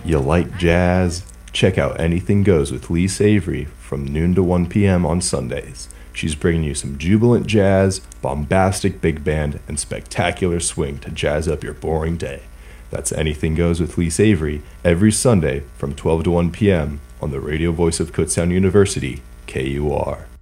You like jazz? Check out Anything Goes with Lee Savory from noon to 1 p.m. on Sundays. She's bringing you some jubilant jazz, bombastic big band, and spectacular swing to jazz up your boring day. That's Anything Goes with Lee Savory every Sunday from 12 to 1 p.m. on the radio voice of Kutztown University, KUR.